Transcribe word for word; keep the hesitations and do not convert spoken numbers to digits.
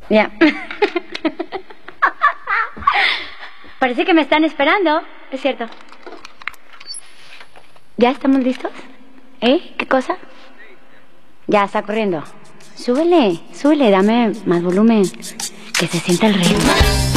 Ya. Parece que me están esperando. Es cierto. ¿Ya estamos listos? ¿Eh? ¿Qué cosa? Ya, está corriendo. Súbele, súbele, dame más volumen. Que se sienta el ritmo.